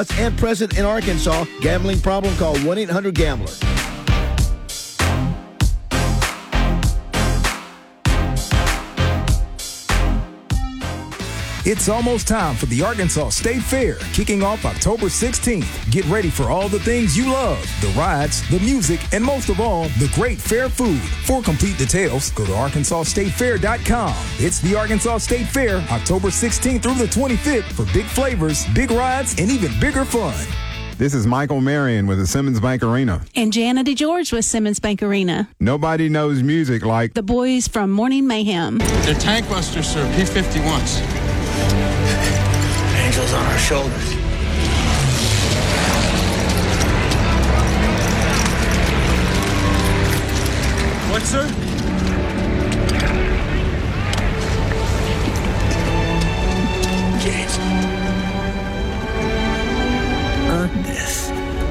and present in Arkansas. Gambling problem? Call 1-800-GAMBLER. It's almost time for the Arkansas State Fair, kicking off October 16th. Get ready for all the things you love, the rides, the music, and most of all, the great fair food. For complete details, go to arkansasstatefair.com. It's the Arkansas State Fair, October 16th through the 25th for big flavors, big rides, and even bigger fun. This is Michael Marion with the Simmons Bank Arena. And Jana DeGeorge with Simmons Bank Arena. Nobody knows music like the boys from Morning Mayhem. They're tank busters, sir. P-51s. Angels on our shoulders. What, sir? James. Earn this.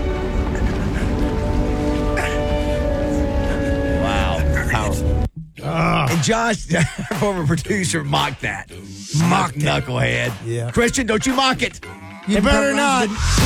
Wow. Powerful. And Josh, former producer, mocked that. Mock knucklehead. Yeah. Christian, don't you mock it. You better not.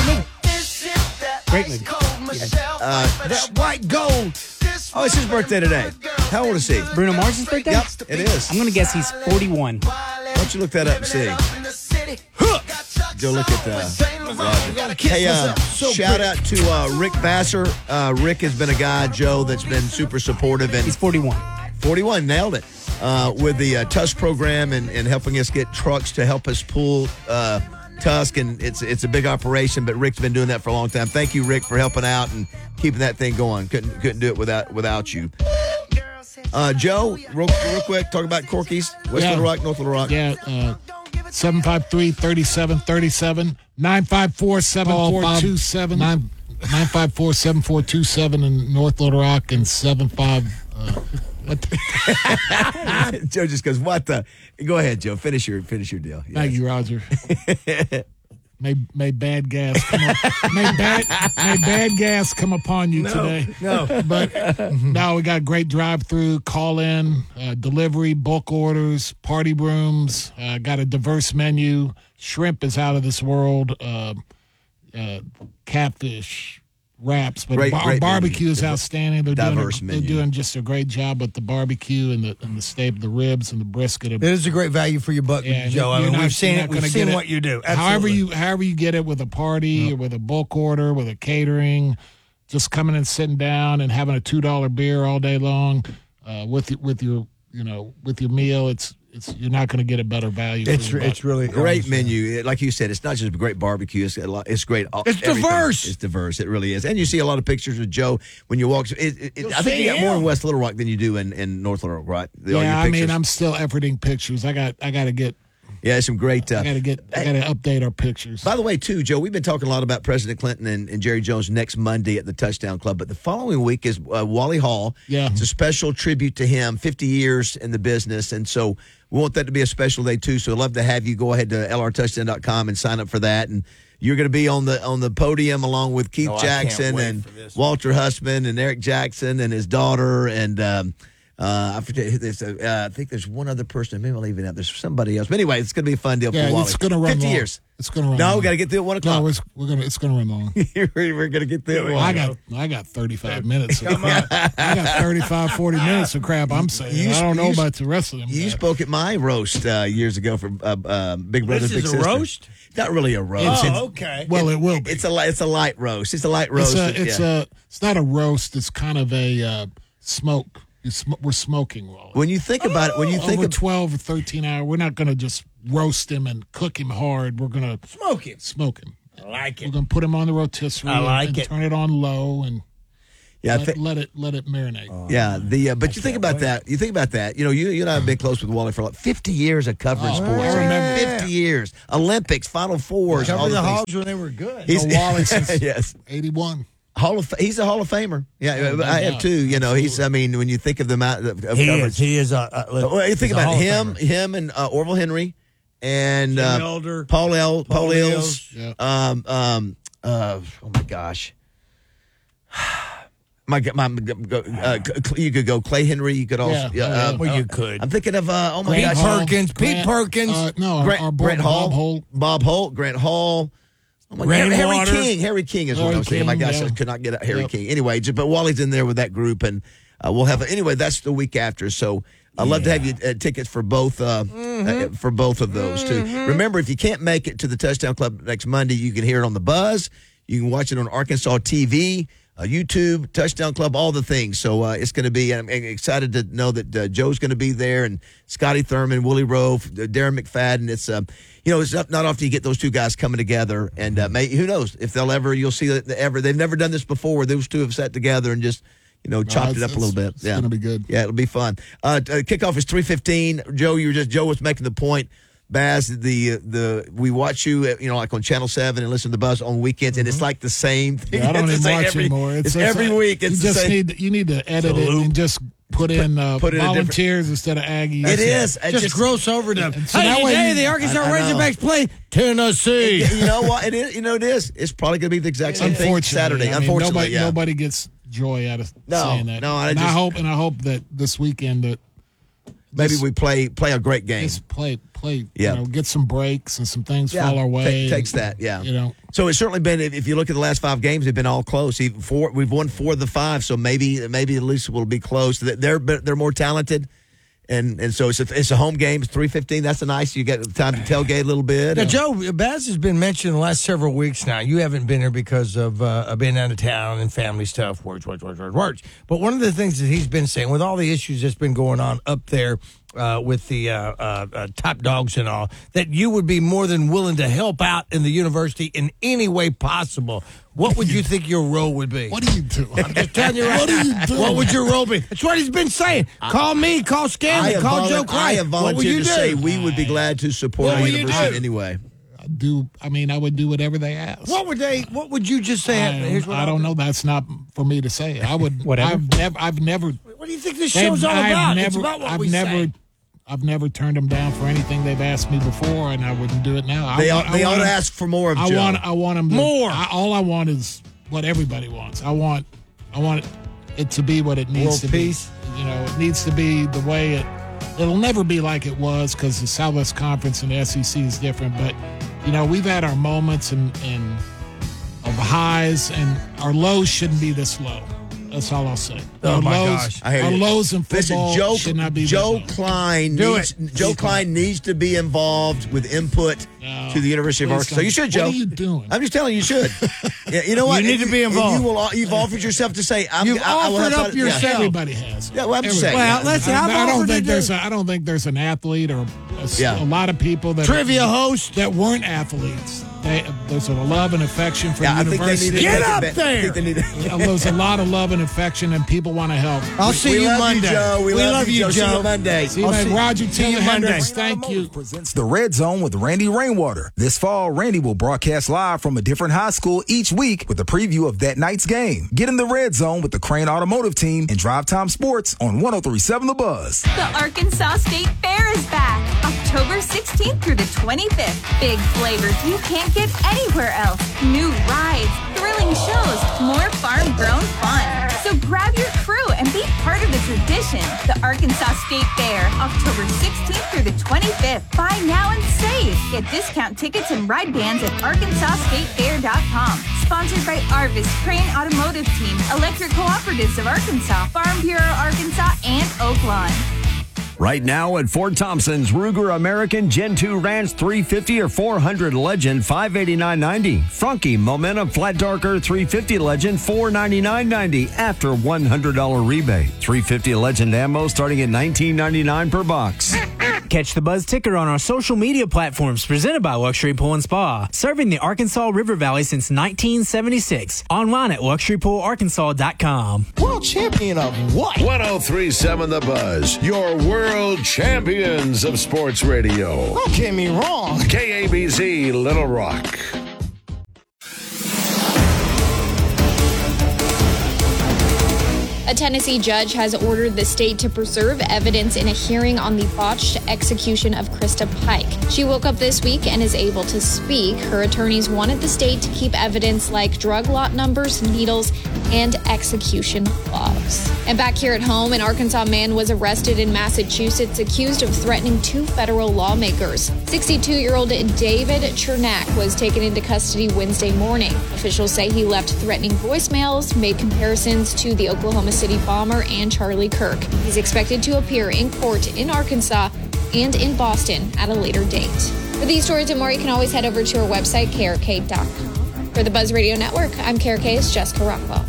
Great movie. That white gold. Oh, it's his birthday today. How old is he? Bruno Mars's birthday? Yep, it is. I'm going to guess he's 41. Why don't you look that up and see? Go look at Roger. Hey, shout out to Rick Vassar. Rick has been a guy, Joe, that's been super supportive. And He's 41. 41, nailed it. With the Tusk program and helping us get trucks to help us pull Tusk, and it's a big operation, but Rick's been doing that for a long time. Thank you, Rick, for helping out and keeping that thing going. Couldn't do it without you. Joe, real quick, talk about Corky's. West Little Rock, North Little Rock. Yeah, 753-3737, 954-7427, 954-7427 in North Little Rock, and 75. Joe just goes, what the? Go ahead, Joe. Finish your deal. Yes. Thank you, Roger. May bad gas come may bad gas come upon you today. No. But now we got great drive-through, call-in, delivery, bulk orders, party rooms. Got a diverse menu. Shrimp is out of this world. Catfish, wraps, but our barbecue is outstanding. They're doing just a great job with the barbecue and the steak, the ribs and the brisket. It is a great value for your buck, Joe. I mean, we've seen it. We've seen what you do. Absolutely. However you get it, with a party or with a bulk order, with a catering, just coming and sitting down and having a $2 beer all day long with your meal. You're not going to get a better value. It's really great menu. Like you said, it's not just great barbecue. It's great. It's diverse. It's diverse. It really is. And you see a lot of pictures of Joe when you walk. I think you got more in West Little Rock than you do in North Little Rock, right? Yeah, I mean, I'm still efforting pictures. I got to get. Yeah, some great. I got to update our pictures. By the way, too, Joe, we've been talking a lot about President Clinton and Jerry Jones next Monday at the Touchdown Club, but the following week is Wally Hall. Yeah, it's a special tribute to him, 50 years in the business, and so we want that to be a special day too. So I'd love to have you go ahead to lrtouchdown.com and sign up for that, and you're going to be on the podium along with Keith Jackson and Walter Husband and Eric Jackson and his daughter and. I think there's one other person. Maybe I'll leave it out. There's somebody else. But anyway, it's going to be a fun deal for Wally. It's going to run 50 long. years. It's going to run long. No, we got to get through at 1 o'clock. No, it's going to run long. We're going to get through it. I got 35 minutes. I got 35, 40 minutes of crap I'm saying. I don't know about the rest of them. You spoke at my roast years ago for Big Brother, Big Sister. This is a roast? Not really a roast. Okay. Well, it will be. It's a light roast. It's a light roast. It's not a roast. It's kind of a smoke. We're smoking, Wally. When you think about it, over 12 or 13 hours, we're not going to just roast him and cook him hard. We're going to smoke him. I like it. We're going to put him on the rotisserie. I like and it. Turn it on low and let it marinate. But you think about that. You think about that. You know, you and I have been close with Wally for like 50 years of covering sports. I remember 50 years, Olympics, Final Fours, all the the Hogs when they were good. Wally since yes, 81. He's a Hall of Famer. Yeah, I have too. You know, I mean, when you think of the amount of coverage, he is. You think about him and Orville Henry and Paul Eels. Yeah. Oh my gosh. You could go Clay Henry. You could also. You could. I'm thinking of Pete Perkins. Bob Holt, Grant Hall. Harry King is what I was thinking. My gosh, I could not get Harry King. Anyway, but Wally's in there with that group, and we'll have. Anyway, that's the week after. So I'd love to have you tickets for both of those too. Remember, if you can't make it to the Touchdown Club next Monday, you can hear it on the Buzz. You can watch it on Arkansas TV. YouTube, Touchdown Club, all the things. So it's going to be, I'm excited to know that Joe's going to be there, and Scotty Thurman, Willie Rowe, Darren McFadden. It's, it's not often you get those two guys coming together, and who knows if they'll ever, you'll see that they've never done this before where those two have sat together and just, chopped it up a little bit. It's going to be good. Yeah, it'll be fun. Kickoff is 3:15. Joe was making the point. Baz, we watch you, like on Channel 7 and listen to the Buzz on weekends, and it's like the same thing. Yeah, I don't even watch anymore. It's every week. It's you need to edit it and just put in volunteers instead of Aggies. It is. Just gross over them. Today the Arkansas Razorbacks play Tennessee. You know what? It is. It is. It's probably going to be the exact same thing Saturday. Unfortunately, nobody gets joy out of saying that. No, I hope that this weekend that maybe we play a great game. Just play. Get some breaks and some things fall our way. Takes that. So it's certainly been. If you look at the last 5 games, they've been all close. We've won 4 of the 5, so maybe at least we'll be close. They're more talented. And so it's a home game. It's 3:15. That's nice. You get time to tailgate a little bit. Now, Joe, Baz has been mentioned the last several weeks now. You haven't been here because of being out of town and family stuff. Words. But one of the things that he's been saying, with all the issues that's been going on up there with the top dogs and all, that you would be more than willing to help out in the university in any way possible. What would you think your role would be? What do you do? I'm just telling you right now. What would your role be? That's what he's been saying. Call me, call Scanlon, call Joe Klein. I have volunteered to say we would be glad to support the university anyway. I would do whatever they ask. What would you just say? I don't know. That's not for me to say. I would. Whatever. I've never. What do you think this show's all about? It's about what we say. I've never turned them down for anything they've asked me before, and I wouldn't do it now. They ought to ask for more of Joe. I want them to, more. All I want is what everybody wants. I want it to be what it needs World to peace. be. It needs to be the way it'll never be like it was, because the Southwest Conference and the SEC is different. But we've had our moments and of highs, and our lows shouldn't be this low. That's all I'll say. Oh, my gosh. Our lows in football should not be Joe Klein needs to be involved with input to the University of Arkansas. You should, Joe. What are you doing? I'm just telling you, you should. You know what? You need to be involved. You've offered yourself to say, You've offered up yourself. Everybody has. Yeah, well, I'm just saying. Well, listen, I don't think there's an athlete or a lot of people that trivia host that weren't athletes. There's a love and affection for the I think university. they need to Get up there! There's a lot of love and affection, and people want to help. I'll see you Monday. We love you, Joe. Joe. See you Monday. See you, Roger T. Hendricks. Thank you. Presents the Red Zone with Randy Rainwater. This fall, Randy will broadcast live from a different high school each week with a preview of that night's game. Get in the Red Zone with the Crane Automotive Team and Drive Time Sports on 103.7 The Buzz. The Arkansas State Fair is back, October 16th through the 25th. Big flavors you can't get anywhere else. New rides, thrilling shows, more farm-grown fun. So grab your crew and be part of the tradition. The Arkansas State Fair, October 16th through the 25th. Buy now and save. Get discount tickets and ride bands at ArkansasStateFair.com. Sponsored by Arvis, Crane Automotive Team, Electric Cooperatives of Arkansas, Farm Bureau Arkansas, and Oaklawn. Right now at Fort Thompson's, Ruger American Gen 2 Ranch 350 or 400 Legend $589.90. Funky Momentum Flat Darker 350 Legend $499.90 after $100 rebate. 350 Legend ammo starting at $19.99 per box. Catch the Buzz ticker on our social media platforms presented by Luxury Pool and Spa. Serving the Arkansas River Valley since 1976. Online at luxurypoolarkansas.com. World champion of what? 103.7 The Buzz. Your world champions of sports radio. Don't get me wrong. KABZ Little Rock. A Tennessee judge has ordered the state to preserve evidence in a hearing on the botched execution of Krista Pike. She woke up this week and is able to speak. Her attorneys wanted the state to keep evidence like drug lot numbers, needles, and execution logs. And back here at home, an Arkansas man was arrested in Massachusetts accused of threatening 2 federal lawmakers. 62-year-old David Chernak was taken into custody Wednesday morning. Officials say he left threatening voicemails, made comparisons to the Oklahoma City bomber and Charlie Kirk. He's expected to appear in court in Arkansas and in Boston at a later date. For these stories and more, you can always head over to our website, krk.com. For the Buzz Radio Network, I'm KRK's Jessica Rockwell.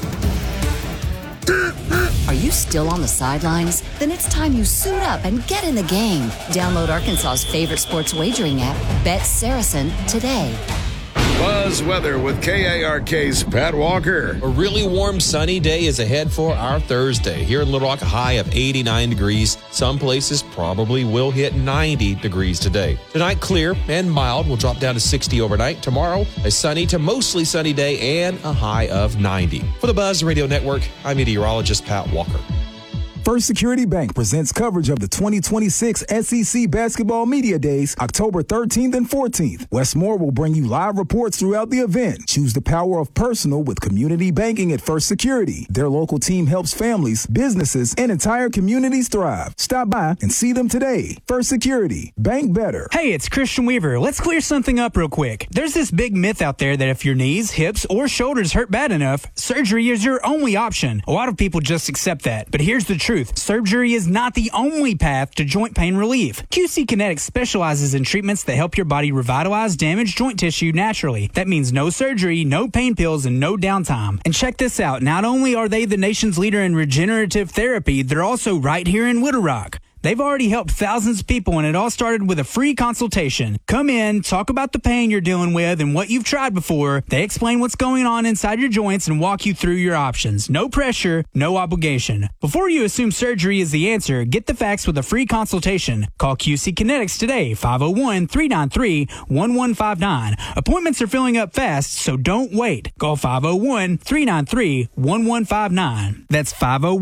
Are you still on the sidelines? Then it's time you suit up and get in the game. Download Arkansas's favorite sports wagering app, Bet Saracen, today. Buzz Weather with KARK's Pat Walker. A really warm, sunny day is ahead for our Thursday. Here in Little Rock, a high of 89 degrees. Some places probably will hit 90 degrees today. Tonight, clear and mild. Will drop down to 60 overnight. Tomorrow, a sunny to mostly sunny day and a high of 90. For the Buzz Radio Network, I'm meteorologist Pat Walker. First Security Bank presents coverage of the 2026 SEC Basketball Media Days, October 13th and 14th. Westmore will bring you live reports throughout the event. Choose the power of personal with community banking at First Security. Their local team helps families, businesses, and entire communities thrive. Stop by and see them today. First Security. Bank better. Hey, it's Christian Weaver. Let's clear something up real quick. There's this big myth out there that if your knees, hips, or shoulders hurt bad enough, surgery is your only option. A lot of people just accept that. But here's the truth. Surgery is not the only path to joint pain relief. QC Kinetics specializes in treatments that help your body revitalize damaged joint tissue naturally. That means no surgery, no pain pills, and no downtime. And check this out. Not only are they the nation's leader in regenerative therapy, they're also right here in Little Rock. They've already helped thousands of people, and it all started with a free consultation. Come in, talk about the pain you're dealing with and what you've tried before. They explain what's going on inside your joints and walk you through your options. No pressure, no obligation. Before you assume surgery is the answer, get the facts with a free consultation. Call QC Kinetics today, 501-393-1159. Appointments are filling up fast, so don't wait. Call 501-393-1159. That's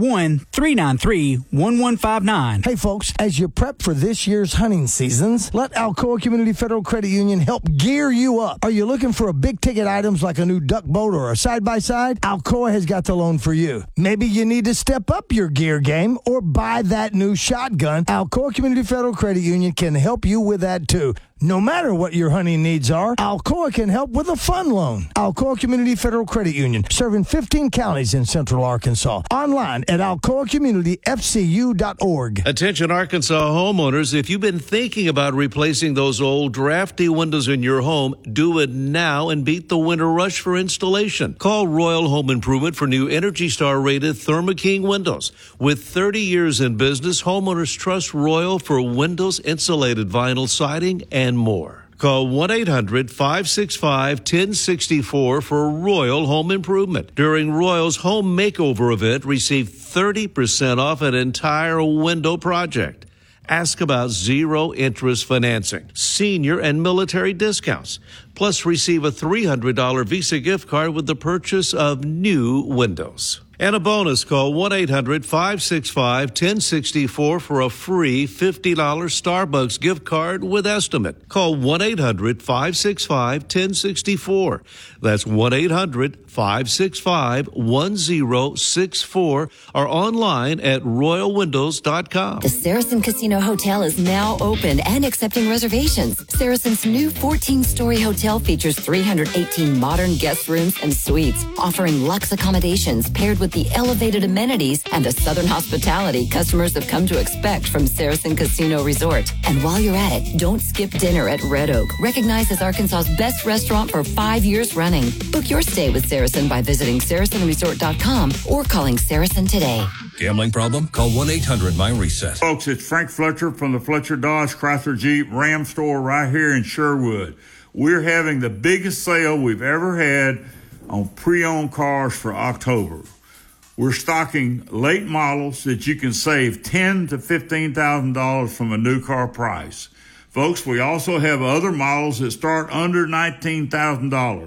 501-393-1159. Hey, folks, as you prep for this year's hunting seasons, let Alcoa Community Federal Credit Union help gear you up. Are you looking for a big-ticket items like a new duck boat or a side-by-side? Alcoa has got the loan for you. Maybe you need to step up your gear game or buy that new shotgun. Alcoa Community Federal Credit Union can help you with that, too. No matter what your hunting needs are, Alcoa can help with a fun loan. Alcoa Community Federal Credit Union, serving 15 counties in central Arkansas. Online at alcoacommunityfcu.org. Attention Arkansas homeowners, if you've been thinking about replacing those old drafty windows in your home, do it now and beat the winter rush for installation. Call Royal Home Improvement for new Energy Star rated ThermaKing windows. With 30 years in business, homeowners trust Royal for windows, insulated vinyl siding, and more. Call 1-800-565-1064 for Royal Home Improvement. During Royal's Home Makeover event, receive 30% off an entire window project. Ask about zero-interest financing, senior and military discounts. Plus, receive a $300 Visa gift card with the purchase of new windows. And a bonus, call 1-800-565-1064 for a free $50 Starbucks gift card with estimate. Call 1-800-565-1064. That's 1-800-565-1064 or online at royalwindows.com. The Saracen Casino Hotel is now open and accepting reservations. Saracen's new 14-story hotel features 318 modern guest rooms and suites, offering luxe accommodations paired with the elevated amenities and the southern hospitality customers have come to expect from Saracen Casino Resort. And while you're at it, don't skip dinner at Red Oak, recognized as Arkansas's best restaurant for 5 years running. Book your stay with Saracen by visiting SaracenResort.com or calling Saracen today. Gambling problem? Call 1-800-MY-RESET. Folks, it's Frank Fletcher from the Fletcher Dodge Chrysler Jeep Ram store right here in Sherwood. We're having the biggest sale we've ever had on pre-owned cars for October. We're stocking late models that you can save $10,000 to $15,000 from a new car price. Folks, we also have other models that start under $19,000.